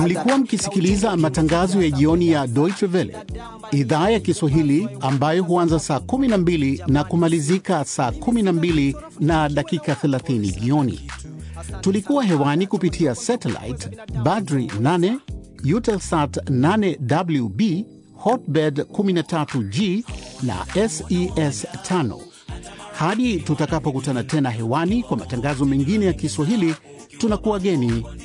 Mlikuwa mkisikiliza matangazo ya jioni ya Deutsche Welle, idhaa ya Kiswahili ambayo huanza saa 12 na kumalizika saa 12 na dakika 30 jioni. Tulikuwa hewani kupitia satellite Badri 8, Eutelsat 8WB, Hotbird 13G na SES 5. Hadi tutakapokutana tena hewani kwa matangazo mengine ya Kiswahili, tunakuwageni